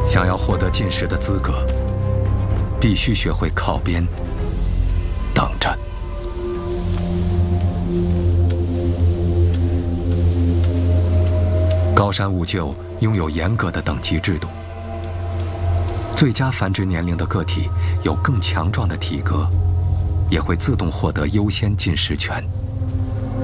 想要获得进士的资格，必须学会靠边，等着。高山兀鹫拥有严格的等级制度，最佳繁殖年龄的个体有更强壮的体格，也会自动获得优先进食权。